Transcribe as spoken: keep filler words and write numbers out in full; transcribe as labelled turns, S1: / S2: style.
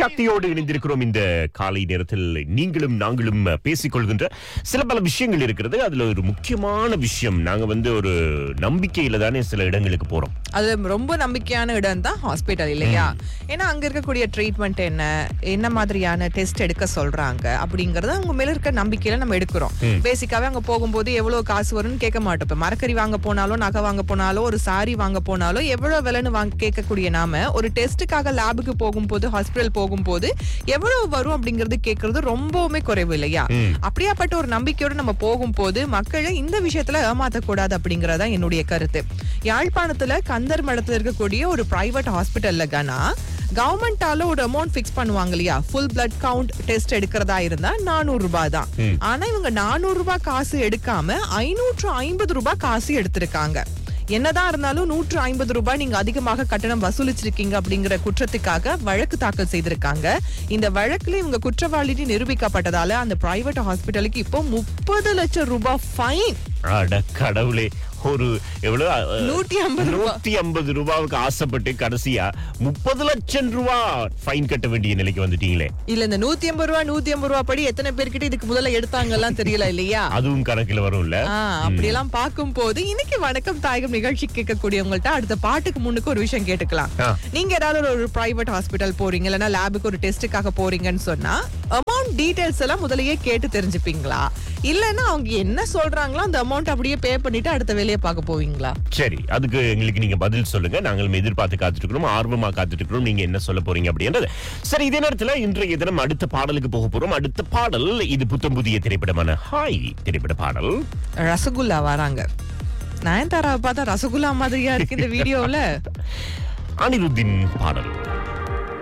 S1: சக்தியோடு இணைந்திருக்கிறோம். இந்த காலை நேரத்தில் நீங்களும் நாங்களும் பேசிக்கொள்கின்ற சில பல விஷயங்கள் இருக்கிறது. அதுல ஒரு முக்கியமான விஷயம், நாங்க வந்து ஒரு நம்பிக்கையில தானே சில இடங்களுக்கு போறோம்.
S2: அது ரொம்ப நம்பிக்கையான இடம் தான் ஹாஸ்பிட்டல் இல்லையா? ஏன்னா அங்க இருக்கக்கூடிய ட்ரீட்மெண்ட் என்ன, என்ன மாதிரியான டெஸ்ட் எடுக்க சொல்றாங்க அப்படிங்கறத அவங்க மேல இருக்க நம்பிக்கையில நம்ம எடுக்கிறோம். பேசிக்காவே அங்க போகும்போது எவ்வளவு காசு வரும்னு கேட்க மாட்டோம். இப்ப மரக்கறி வாங்க போனாலும், நகை வாங்க போனாலும், ஒரு சாரி வாங்க போனாலும் எவ்வளவு விலைன்னு வாங்க கேட்கக்கூடிய நாம ஒரு டெஸ்ட்டுக்காக லேபுக்கு போகும்போது, ஹாஸ்பிட்டல் போகும்போது எவ்வளவு வரும் அப்படிங்கறது கேட்கறது ரொம்பவுமே குறைவு இல்லையா? அப்படியாப்பட்ட ஒரு நம்பிக்கையோட நம்ம போகும்போது மக்களை இந்த விஷயத்துல ஏமாத்த கூடாது அப்படிங்கறதா என்னுடைய கருத்து. யாழ்ப்பாணத்துல கந்தர் மடத்துல இருக்கக்கூடிய ஒரு பிரைவேட் ஹாஸ்பிட்டல்ல கனா கவர்மெண்டால ஒரு அமௌண்ட் பிக்ஸ் பண்ணுவாங்க இல்லையா? ஃபுல் பிளட் கவுண்ட் டெஸ்ட் எடுக்கிறதா இருந்தா நானூறு ரூபாய் தான். ஆனா இவங்க நானூறு ரூபாய் காசு எடுக்காம ஐநூற்று ஐம்பது ரூபாய் காசு எடுத்திருக்காங்க. என்னதான் இருந்தாலும் நூற்று ஐம்பது ரூபாய் நீங்க அதிகமாக கட்டணம் வசூலிச்சிருக்கீங்க அப்படிங்கிற குற்றத்துக்காக வழக்கு தாக்கல் செய்திருக்காங்க. இந்த வழக்குல இவங்க குற்றவாளி நிரூபிக்கப்பட்டதால அந்த பிரைவேட் ஹாஸ்பிட்டலுக்கு இப்போ முப்பது லட்சம் ரூபாய் ஃபைன்.
S1: அட கடவுளே, ஒரு எவ்வளவு
S2: நூற்றி ஐம்பது
S1: நூத்தி ஐம்பது ரூபாவுக்கு ஆசைப்பட்டு கடைசியா முப்பது லட்சம் ரூபாய் ஃபைன் கட்ட வேண்டிய நிலைக்கு வந்துட்டீங்களே.
S2: இல்ல இந்த நூத்தி ஐம்பது ரூபாய் நூத்தி ஐம்பது ரூபாய் படி எத்தனை பேர்கிட்ட இதுக்கு முதல்ல எடுத்தாங்கலாம் தெரியல இல்லையா?
S1: அதுவும் கணக்குல வரும்ல.
S2: அப்படி எல்லாம் பார்க்கும் போது இன்னைக்கு வணக்கம் தாயகம் நிகழ்ச்சி கேட்கக்கூடியவங்கள்ட்ட அடுத்த பாட்டுக்கு முன்னுக்கு ஒரு விஷயம் கேட்டுக்கலாம். நீங்க ஏதாவது ஒரு பிரைவேட் ஹாஸ்பிட்டல் போறீங்க, இல்லைன்னா லேபுக்கு ஒரு டெஸ்ட்டுக்காக போறீங்கன்னு சொன்னா அமௌண்ட் டீடைல்ஸ் எல்லாம் முதலையே கேட்டு தெரிஞ்சுப்பீங்களா? இல்லன்னா அவங்க என்ன சொல்றாங்களோ அந்த அமௌண்ட் அப்படியே பே பண்ணிட்டு அடுத்த வேலையை பார்க்க போவீங்களா?
S1: சரி, அதுக்கு எங்களுக்கு நீங்க பதில் சொல்லுங்க. நாங்களும் எதிர்பார்த்து காத்துட்டு இருக்கிறோம், ஆர்வமா காத்துட்டு இருக்கிறோம். நீங்க என்ன சொல்ல போறீங்க அப்படின்றது. சரி, இதே நேரத்துல இன்றைய தினம் அடுத்த பாடலுக்கு போக போறோம். அடுத்த பாடல் இது புத்தம் புதிய திரைப்படமான ஹாய் திரைப்பட பாடல்.
S2: ரசகுல்லா வராங்க. நயன்தாராவை பார்த்தா ரசகுல்லா மாதிரியா இருக்கு இந்த வீடியோல.
S1: அனிருத்தின் பாடல்.